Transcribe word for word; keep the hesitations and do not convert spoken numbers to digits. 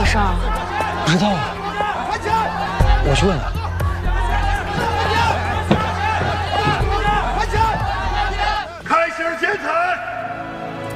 事儿啊？ 不知道啊。我去问他。